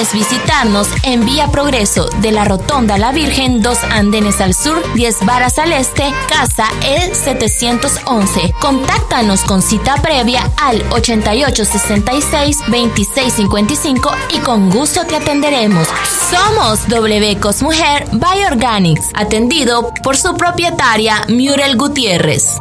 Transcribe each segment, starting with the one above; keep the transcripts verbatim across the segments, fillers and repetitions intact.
Puedes visitarnos en Vía Progreso, de la Rotonda La Virgen, dos andenes al sur, diez varas al este, casa E setecientos once. Contáctanos con cita previa al ochenta y ocho sesenta y seis veintiséis cincuenta y cinco y con gusto te atenderemos. Somos W Cosmujer by Organics, atendido por su propietaria Muriel Gutiérrez.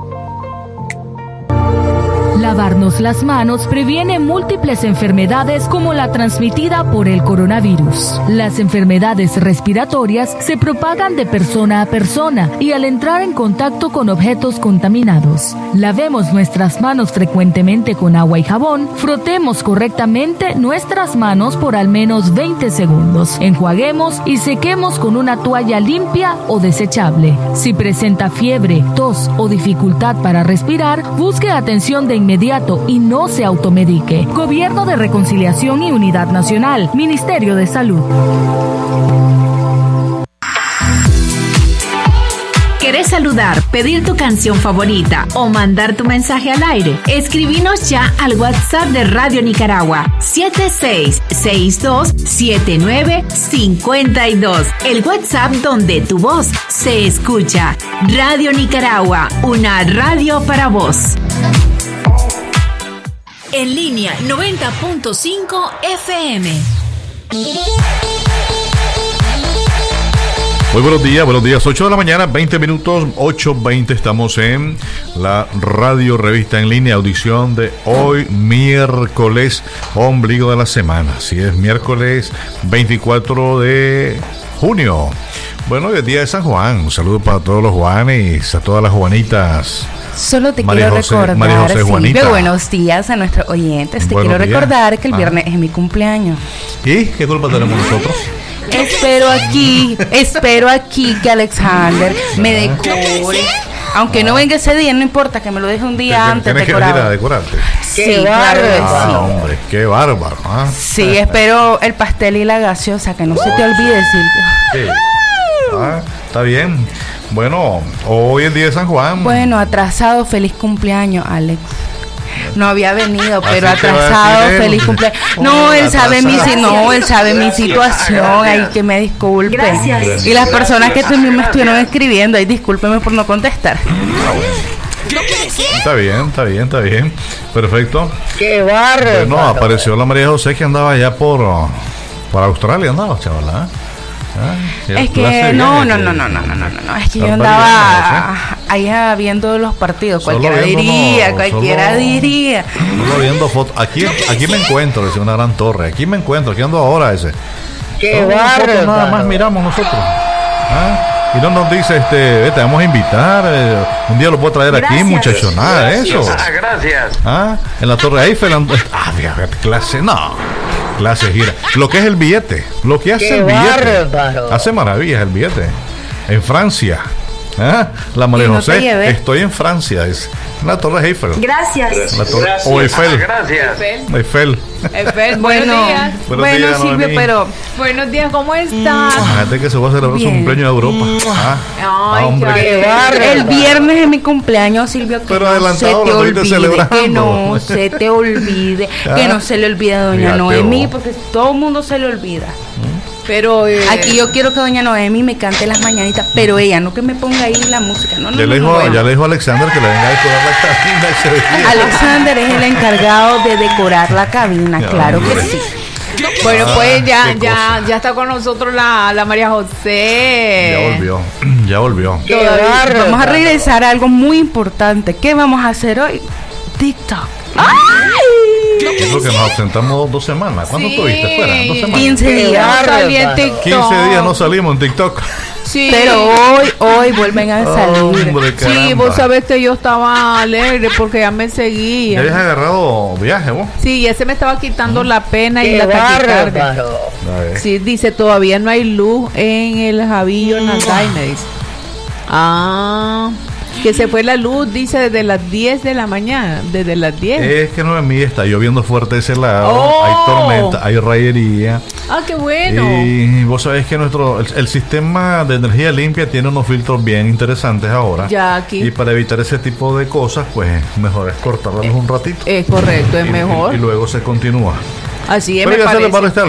Lavarnos las manos previene múltiples enfermedades como la transmitida por el coronavirus. Las enfermedades respiratorias se propagan de persona a persona y al entrar en contacto con objetos contaminados. Lavemos nuestras manos frecuentemente con agua y jabón, frotemos correctamente nuestras manos por al menos veinte segundos, enjuaguemos y sequemos con una toalla limpia o desechable. Si presenta fiebre, tos o dificultad para respirar, busque atención de inmediato y no se automedique. Gobierno de Reconciliación y Unidad Nacional, Ministerio de Salud. ¿Querés saludar, pedir tu canción favorita o mandar tu mensaje al aire? Escribinos ya al WhatsApp de Radio Nicaragua siete seis seis dos siete nueve cinco dos. El WhatsApp donde tu voz se escucha. Radio Nicaragua, una radio para vos. En línea noventa punto cinco F M. Muy buenos días, buenos días, ocho de la mañana, veinte minutos, ocho veinte, estamos en la radio revista en línea, audición de hoy, miércoles, ombligo de la semana, así es, miércoles veinticuatro de junio. Bueno, hoy es día de San Juan, un saludo para todos los Juanes, a todas las Juanitas. Solo te María quiero José, recordar, María José Juanita. Silvia, buenos días a nuestros oyentes. Te Buenos quiero días. recordar que el Ah. viernes es mi cumpleaños. ¿Y qué culpa tenemos nosotros? Espero aquí, espero aquí que Alexander me decore. Aunque no venga ese día, no importa, que me lo deje un día antes Tienes que venir decorado. a decorarte. Sí, claro que Ah, sí. hombre, qué bárbaro. ¿Ah? Sí, espero el pastel y la gaseosa, que no se te olvide, Silvia. Sí. Ah, está bien. Bueno, hoy es día de San Juan. Bueno, atrasado, feliz cumpleaños, Alex. No había venido, pero Así te va a atrasado, decir él. feliz cumpleaños. Oh, No, él sabe mi atrasado. si- no, él sabe mi situación, ay, que me disculpe. Gracias. Y las personas que también me estuvieron escribiendo, ay, discúlpeme por no contestar. Está bien, está bien, está bien. Perfecto. ¡Qué bárbaro! Bueno, apareció la María José que andaba allá por, por Australia, andaba, chavala. Ah, Es que clase de no, viaje, no, que- no, no, no, no, no, no, es que yo Barbaridad, andaba allá viendo los partidos, Solo cualquiera viendo, diría, no, cualquiera solo- diría. Solo viendo fotos. Aquí, aquí me encuentro, decía una gran torre. Aquí me encuentro, aquí ando ahora ese. ¡Qué Solo una foto bárbaro! nada más miramos nosotros. ¿Ah? Y no nos dice, este, eh, te vamos a invitar, eh, un día lo puedo traer aquí, Gracias. muchacho, nada de eso. Ah, gracias. ¿Ah? En la Torre Eiffel, and- ah, fíjate, clase, no, clase gira. Lo que es el billete, lo que hace ¡Qué el billete, bárbaro! hace maravillas el billete. En Francia, ¿ah? La María Y no te José, llevé. estoy en Francia, es en la Torre Eiffel. Gracias. La torre, Gracias. o Eiffel, Gracias. Eiffel. Buenos Bueno, días. Buenos bueno, días, Silvio, Noemí. pero Buenos días, ¿cómo estás? Fíjate que se va a celebrar su Bien. cumpleaños en Europa. Ah, Ay, ah, hombre, qué que- ¡Qué bárbaro! el viernes es mi cumpleaños, Silvio, que Pero no se adelantado te lo estuviste olvide, celebrando. que no se te olvide, que Ah. no se le olvide a doña Fíjate Noemí, vos. porque todo el mundo se le olvida. Pero eh, Aquí yo quiero que doña Noemí me cante las mañanitas, pero ella, no que me ponga ahí la música, no, no, ya, no, le no, dijo, bueno. ya le dijo a Alexander que le venga a decorar la cabina ese día. Alexander es el encargado de decorar la cabina, Ya, claro que hombre. sí. bueno, Ah, pues ya, qué ya, cosa. ya está con nosotros la, la María José. Ya volvió, ya volvió. ¡Qué Todavía- bárbaro! Vamos a regresar a algo muy importante. ¿Qué vamos a hacer hoy? TikTok. Es lo que nos ausentamos dos semanas. ¿Cuánto Sí. estuviste fuera? Dos semanas. quince Qué días. bárbaro. Salí en TikTok. quince días no salimos en TikTok. Sí. Pero hoy, hoy vuelven a salir. Hombre, Sí, caramba. vos sabés que yo estaba alegre porque ya me ¿Ya seguía. habías agarrado viaje vos? Sí, ya se me estaba quitando la pena y ¡Qué la taquicardia. bárbaro! A ver. Sí, dice, todavía no hay luz en el Javillo Nanday, me dice. Ah, que se fue la luz, dice, desde las diez de la mañana, desde las diez. Es que no es mí, está lloviendo fuerte ese lado, Oh. hay tormenta, hay rayería. Ah, qué bueno. Y vos sabés que nuestro el, el sistema de energía limpia tiene unos filtros bien interesantes ahora. Ya aquí. Y para evitar ese tipo de cosas, pues mejor es cortarlos un ratito. Es correcto, es Y- y- mejor. Y, luego se continúa. Así es, Pero me ya se le va a parece. restar